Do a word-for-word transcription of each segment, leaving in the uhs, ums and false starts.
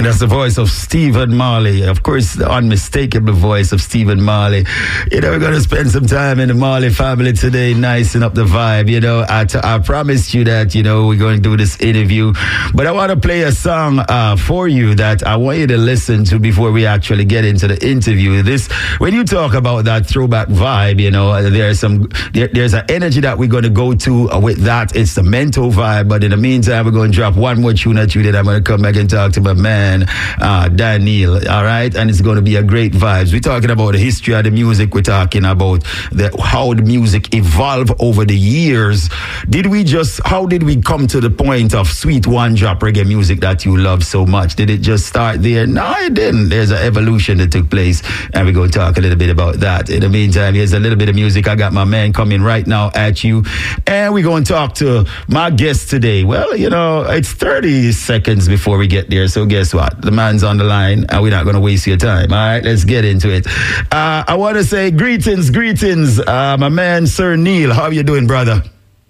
And that's the voice of Stephen Marley. Of course, the unmistakable voice of Stephen Marley. You know, we're going to spend some time in the Marley family today, nicing up the vibe. You know, I, t- I promised you that, you know, we're going to do this interview. But I want to play a song uh, for you that I want you to listen to before we actually get into the interview. This, when you talk about that throwback vibe, you know, there's some, there, there's an energy that we're going to go to uh, with that. It's the mental vibe. But in the meantime, we're going to drop one more tune at you. Then I'm going to come back and talk to my man. Uh, Daniel, all right, and it's going to be a great vibes. We're talking about the history of the music. We're talking about the, how the music evolved over the years. Did we just, how did we come to the point of sweet one drop reggae music that you love so much? Did it just start there? No, it didn't. There's an evolution that took place, and we're going to talk a little bit about that. In the meantime, here's a little bit of music. I got my man coming right now at you, and we're going to talk to my guest today. Well, you know, it's thirty seconds before we get there, so guess what? The man's on the line, and we're not going to waste your time. All right, let's get into it. Uh, I want to say greetings, greetings, uh, my man, Sir Neil. How are you doing, brother?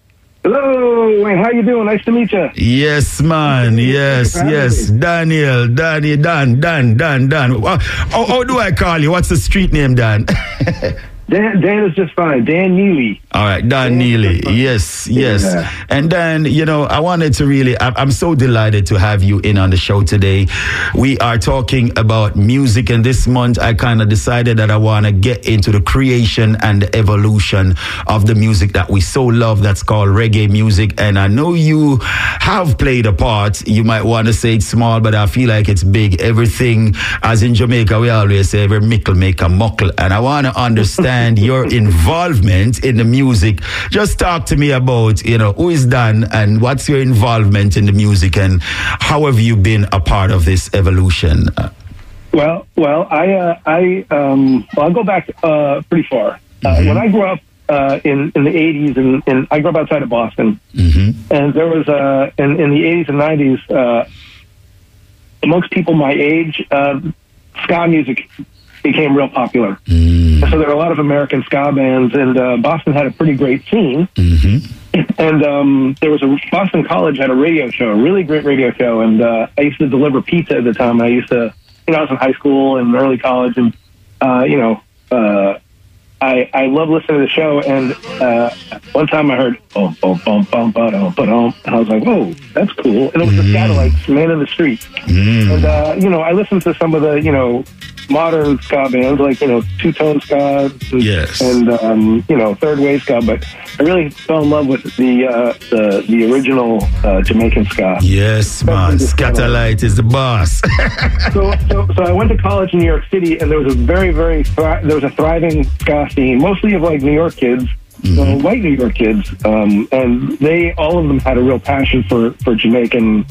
Hello, Wayne. How you doing? Nice to meet you. Yes, man. Yes, yes. Daniel, Daniel, Dan, Dan, Dan, Dan. How, how do I call you? What's the street name, Dan? Dan, Dan is just fine. Dan Neely. All right, Dan, Dan Neely. Yes, yes. Yeah. And Dan, you know, I wanted to really, I'm so delighted to have you in on the show today. We are talking about music, and this month I kind of decided that I want to get into the creation and the evolution of the music that we so love, that's called reggae music. And I know you have played a part. You might want to say it's small, but I feel like it's big. Everything, as in Jamaica, we always say, every mickle make a muckle. And I want to understand your involvement in the music. Just talk to me about, you know, who is Dan and what's your involvement in the music, and how have you been a part of this evolution? Well, well, I, uh, I, um, well, I'll go back uh, pretty far. Uh, mm-hmm. When I grew up uh, in in the eighties, and, and I grew up outside of Boston, mm-hmm. and there was uh, in in the eighties and nineties, uh, amongst people my age, uh, ska music became real popular. Mm. So there were a lot of American ska bands, and uh, Boston had a pretty great scene. Mm-hmm. And um, there was a Boston College had a radio show, a really great radio show, and uh, I used to deliver pizza at the time. I used to, you know, I was in high school and early college, and uh, you know, uh, I I love listening to the show. And uh, one time I heard bum bum bum bum bum bum, and I was like, whoa, that's cool. And it was mm. the Satellites, Man in the Street. Mm. And uh, you know, I listened to some of the, you know, modern ska bands, like, you know, two-tone ska, and, yes. and um, you know, third wave ska, but I really fell in love with the uh, the, the original uh, Jamaican ska. Yes, man, Scatterlight is the boss. so, so, so I went to college in New York City, and there was a very, very thri- there was a thriving ska scene, mostly of like New York kids, mm-hmm. so white New York kids, um, and they all of them had a real passion for for Jamaican.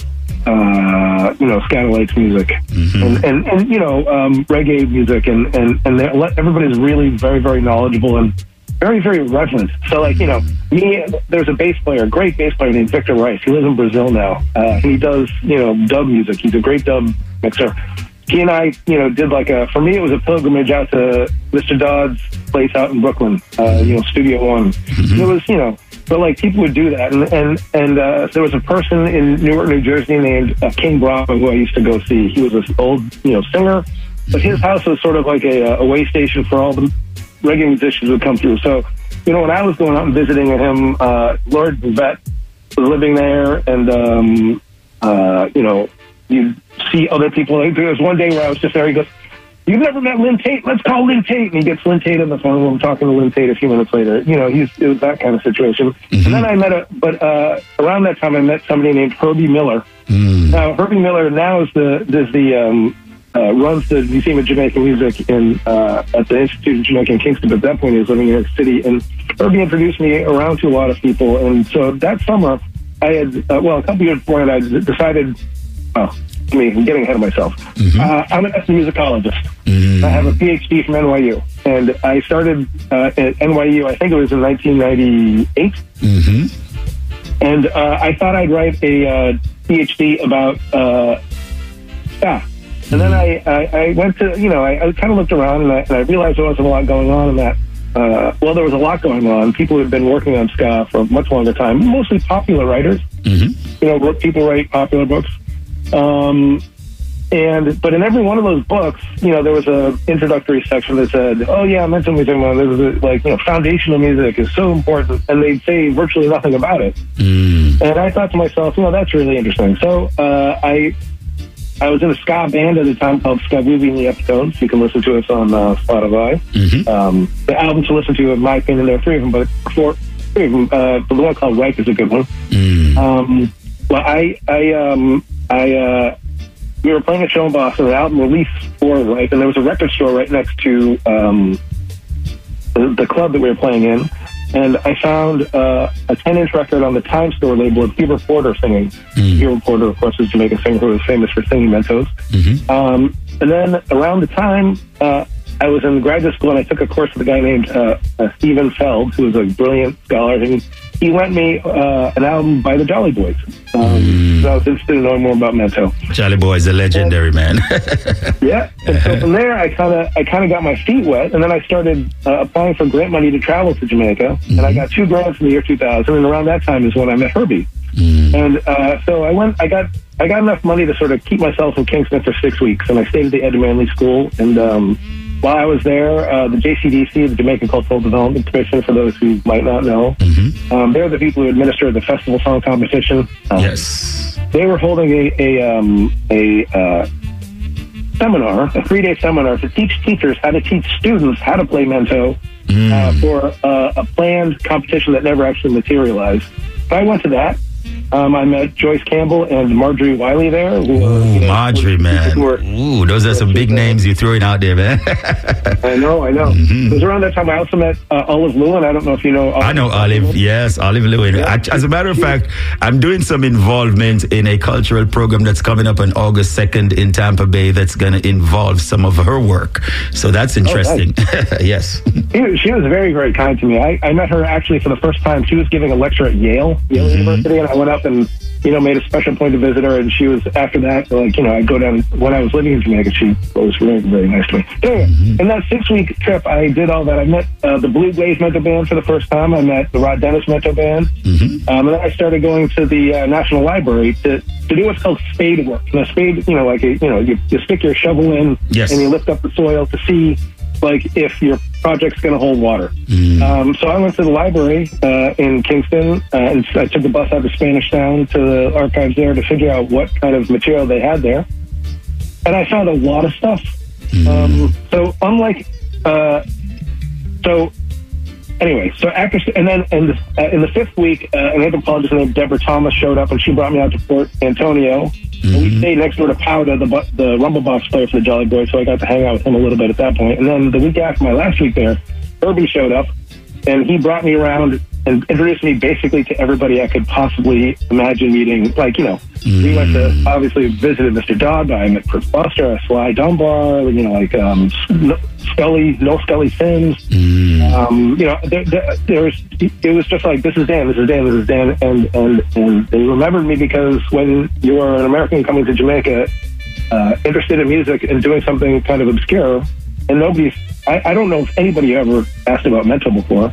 Uh, you know, Scatterlights music, mm-hmm. and, and and you know, um, reggae music, and and and everybody's really very very knowledgeable and very very reverent. So, like, you know, me, there's a bass player, a great bass player named Victor Rice. He lives in Brazil now. Uh, he does, you know, dub music. He's a great dub mixer. He and I, you know, did like a, for me, it was a pilgrimage out to Mister Dodd's place out in Brooklyn, uh, you know, Studio One. Mm-hmm. It was, you know, but like people would do that. And and, and uh, there was a person in Newark, New Jersey named uh, King Bravo, who I used to go see. He was this old, you know, singer, but his house was sort of like a, a way station for all the reggae musicians who would come through. So, you know, when I was going out and visiting with him, uh, Lord Vet was living there, and, um, uh, you know, you see other people. There was one day where I was just there. He goes, "You've never met Lynn Tate? Let's call Lynn Tate." And he gets Lynn Tate on the phone. I'm talking to Lynn Tate a few minutes later. You know, he's it was that kind of situation. Mm-hmm. And then I met a, but uh, around that time I met somebody named Herbie Miller. Mm. Now Herbie Miller now is the is the um, uh, runs the Museum of Jamaican Music in uh, at the Institute of Jamaica in Kingston. But at that point he was living in New York City, and Herbie introduced me around to a lot of people. And so that summer I had uh, well a couple years before that I decided. Oh, I mean, I'm getting ahead of myself. Mm-hmm. Uh, I'm an ethnomusicologist. Mm-hmm. I have a P H D from N Y U. And I started uh, at N Y U, I think it was in nineteen ninety-eight. Mm-hmm. And uh, I thought I'd write a uh, P H D about uh, ska. And then I, I, I went to, you know, I, I kind of looked around, and I, and I realized there wasn't a lot going on in that. Uh, well, there was a lot going on. People who had been working on ska for a much longer time, mostly popular writers. Mm-hmm. You know, people write popular books. Um, and but in every one of those books, you know, there was a introductory section that said, "Oh yeah, mental music, well, this is a, like you know, foundational music is so important," and they'd say virtually nothing about it. Mm. And I thought to myself, you know, that's really interesting. So uh, I I was in a ska band at the time called Ska Booby and the Epitones. You can listen to us on uh, Spotify. Mm-hmm. Um, the album to listen to, in my opinion, there are three of them, but four, three of them. Uh, the one called Ripe is a good one. Mm. Um, well, I, I, um, I, uh, we were playing a show in Boston, an album release for Ripe, and there was a record store right next to um, the, the club that we were playing in. And I found uh, a ten-inch record on the Time Store label of Heber Porter singing. Mm. Heber Porter, of course, is a Jamaican singer who was famous for singing Mentos. Mm-hmm. Um, and then around the time, uh, I was in graduate school and I took a course with a guy named uh, uh, Stephen Feld, who was a brilliant scholar. And he lent me uh, an album by the Jolly Boys. Um, mm. So I was interested in knowing more about Mento. Jolly Boys, a legendary and, man. Yeah. And so from there, I kind of I kind of got my feet wet, and then I started uh, applying for grant money to travel to Jamaica. Mm-hmm. And I got two grants in the year two thousand, and around that time is when I met Herbie. Mm. And uh, so I went. I got I got enough money to sort of keep myself in Kingston for six weeks, and I stayed at the Ed Manley School. And um, while I was there, uh, the J C D C, the Jamaican Cultural Development Commission, for those who might not know, mm-hmm. um, they're the people who administer the festival song competition. Um, yes, they were holding a a, um, a uh, seminar, a three-day seminar to teach teachers how to teach students how to play Mento mm. uh, for uh, a planned competition that never actually materialized. So I went to that. Um, I met Joyce Campbell and Marjorie Wiley there. Who, Ooh, you know, Marjorie, man. Were, Ooh, those are some big names you're throwing out there, man. I know, I know. Mm-hmm. It was around that time I also met uh, Olive Lewin. I don't know if you know Olive. I know Olive, Lewin. Yes, Olive Lewin. Yeah. I, as a matter of fact, I'm doing some involvement in a cultural program that's coming up on August second in Tampa Bay that's going to involve some of her work. So that's interesting. Oh, nice. Yes. She, she was very, very kind to me. I, I met her actually for the first time. She was giving a lecture at Yale, Yale mm-hmm. University, and I went up and, you know, made a special point to visit her, and she was, after that, like, you know, I'd go down, when I was living in Jamaica, she was very, very nice to me. Anyway, mm-hmm. in that six-week trip, I did all that. I met uh, the Blue Blaze Mento Band for the first time. I met the Rod Dennis Mento Band. Mm-hmm. Um, and then I started going to the uh, National Library to, to do what's called spade work. And a spade, you know, like, a, you know, you, you stick your shovel in, yes. and you lift up the soil to see, like, if your project's going to hold water. Mm. Um, so I went to the library uh, in Kingston, uh, and I took the bus out to Spanish Town to the archives there to figure out what kind of material they had there. And I found a lot of stuff. Mm. Um, so unlike, uh, so anyway, so after, and then and, uh, in the fifth week, uh, an anthropologist named Deborah Thomas showed up, and she brought me out to Port Antonio. Mm-hmm. And we stayed next door to Powda, the the rumble box player for the Jolly Boys, so I got to hang out with him a little bit at that point. And then the week after my last week there, Herbie showed up, and he brought me around and introduced me basically to everybody I could possibly imagine meeting. Like, you know, mm-hmm. we went to, obviously visited Mister Dodd, I met Chris Buster, Sly Dunbar, you know, like um, Scully, no Scully Sims. Mm-hmm. Um, you know, there, there, there was, it was just like, this is Dan, this is Dan, this is Dan. And, and, and they remembered me because when you are an American coming to Jamaica, uh, interested in music and doing something kind of obscure, and nobody's, I, I don't know if anybody ever asked about Mento before.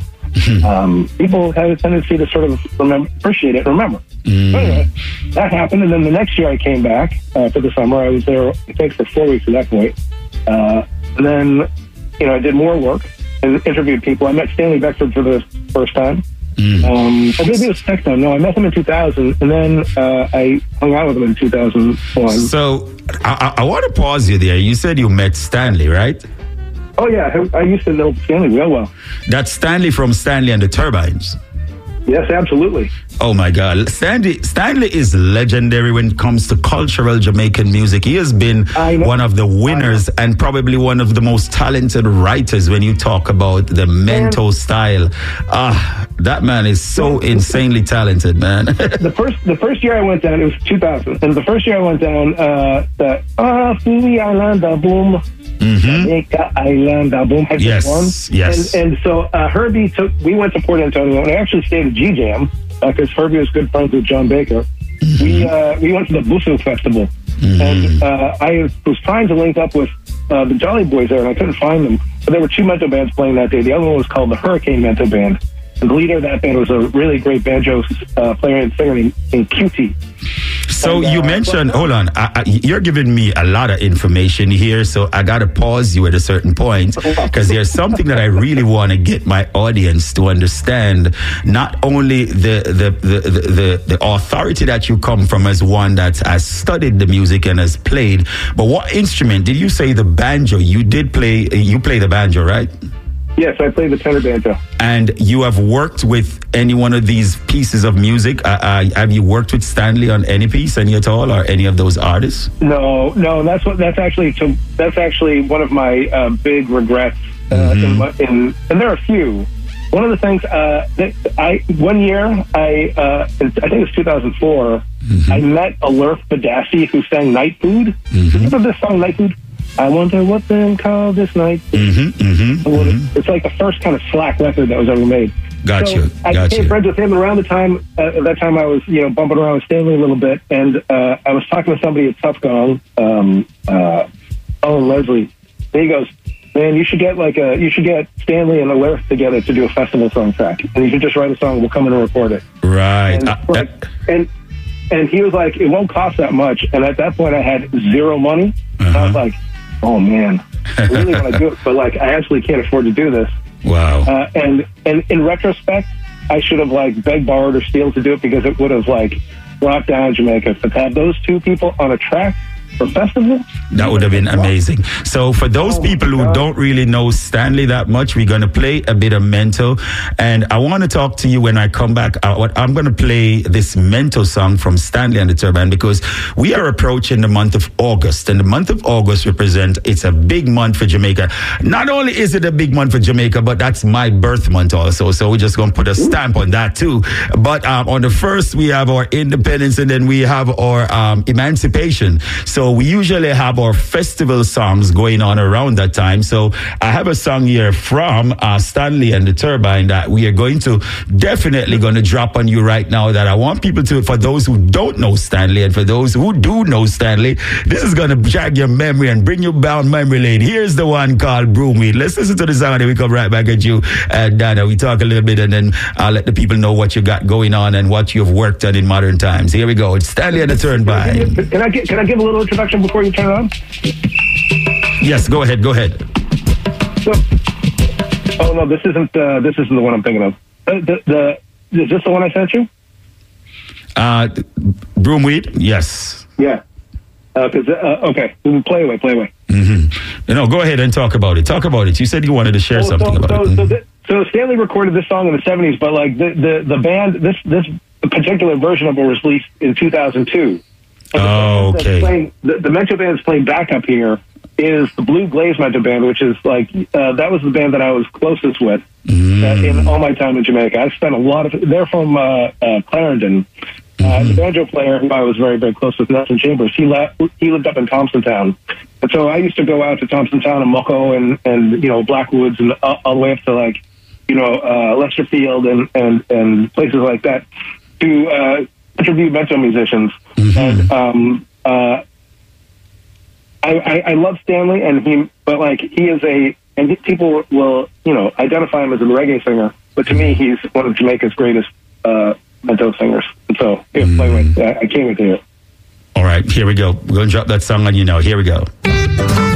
Um, people have a tendency to sort of remember, appreciate it and remember. Mm. But anyway, that happened, and then the next year I came back uh, for the summer. I was there, I think, for four weeks at that point. Uh, and then, you know, I did more work and interviewed people. I met Stanley Beckford for the first time. Mm. Um, I did this next time. No, I met him in two thousand, and then uh, I hung out with him in two thousand one. So I, I want to pause you there. You said you met Stanley, right? Oh, yeah. I, I used to know Stanley real well. That's Stanley from Stanley and the Turbines. Yes, absolutely. Oh, my God. Stanley, Stanley is legendary when it comes to cultural Jamaican music. He has been one of the winners and probably one of the most talented writers when you talk about the Mento style. Ah, that man is so insanely talented, man. the first the first year I went down, it was two thousand. And the first year I went down, uh, the Ah, Philly Island, boom. Mm-hmm. Jamaica Island album. Had yes, one. yes. And, and so uh, Herbie took. We went to Port Antonio, and I actually stayed at G Jam because uh, Herbie was good friends with John Baker. Mm-hmm. We uh, we went to the Busu Festival, mm-hmm. and uh, I was trying to link up with uh, the Jolly Boys there, and I couldn't find them. But there were two Mento bands playing that day. The other one was called the Hurricane Mento Band. And the leader of that band was a really great banjo uh, player and singer named, named Q T. So And, you uh, mentioned, but- hold on, I, I, you're giving me a lot of information here, so I got to pause you at a certain point because there's something that I really want to get my audience to understand. Not only the the, the, the, the the authority that you come from as one that has studied the music and has played, but what instrument did you say? The banjo. You did play. You play the banjo, right? Yes, I play the tenor banjo. And you have worked with any one of these pieces of music? Uh, uh, have you worked with Stanley on any piece, any at all, or any of those artists? No, no, that's what that's actually so that's actually one of my uh, big regrets. Uh, Mm-hmm. in, my, in and there are a few. One of the things uh, that I one year I uh, I think it was two thousand four. Mm-hmm. I met Alurth Badassi, who sang Night Food. Mm-hmm. Remember this song Night Food? I wonder what them call this night. Mm-hmm, mm-hmm, mm-hmm. It's like the first kind of slack record that was ever made. Got so you. I Got became you. friends with him around the time. Uh, at that time, I was you know bumping around with Stanley a little bit, and uh, I was talking to somebody at Tough Gong, um, uh, Owen Leslie. And he goes, "Man, you should get like a you should get Stanley and Alurth together to do a festival song track, and you should just write a song. We'll come in and record it." Right. And, Uh, like, that- and and he was like, "It won't cost that much." And at that point, I had zero money. And I was like, "Oh man, I really want to do it, but like I actually can't afford to do this." wow. Uh, and and in retrospect, I should have like begged, borrowed, or steal to do it because it would have like brought down Jamaica. To have those two people on a track for festival, That would have been amazing. So for those Oh my people who God. don't really know Stanley that much, we're going to play a bit of Mento. And I want to talk to you when I come back. Uh, what I'm going to play this Mento song from Stanley and the Turbine because we are approaching the month of August. And the month of August represents, it's a big month for Jamaica. Not only is it a big month for Jamaica, but that's my birth month also. So we're just going to put a stamp on that too. But um, on the first, we have our independence and then we have our um, emancipation. So we usually have our festival songs going on around that time. So I have a song here from uh, Stanley and the Turbine that we are going to definitely going to drop on you right now that I want people to, for those who don't know Stanley and for those who do know Stanley, this is going to jog your memory and bring you down memory lane. Here's the one called Broomweed. Let's listen to the song and then we come right back at you. Uh, Dana, we talk a little bit and then I'll let the people know what you got going on and what you've worked on in modern times. Here we go. It's Stanley and the Turbine. Can I get, can I give a little introduction before you turn it on? Yes, go ahead. Go ahead. So, oh no, this isn't uh, this isn't the one I'm thinking of. Uh, the, the is this the one I sent you? Uh, Broomweed, yes. Yeah. Because uh, uh, okay, play away, play away. Mm-hmm. No, go ahead and talk about it. Talk about it. You said you wanted to share So, something so, about so, it. so, Mhm. th- so Stanley recorded this song in the seventies, but like the, the, the band, this this particular version of it was released in two thousand two. And the Oh, band that's okay. Playing, the, the Mento band that's playing backup here is the Blue Glaze Mento band, which is like uh, that was the band that I was closest with uh, in all my time in Jamaica. I spent a lot of. They're from uh, uh, Clarendon. Uh, the banjo player who I was very, very close with, Nelson Chambers, he left, he lived up in Thompsontown. And so I used to go out to Thompsontown and Mucko and, and you know, Blackwoods and all, all the way up to, like, you know, uh, Lesterfield and, and, and places like that to uh, interview Mento musicians. Mm-hmm. And um, uh, I, I, I love Stanley, and he, but, like, he is a, and people will, you know, identify him as a reggae singer, but to me, he's one of Jamaica's greatest uh, Mento singers. And so, here, play with. I, I can't wait to hear it. All right, here we go. We're going to drop that song on you now. Here we go.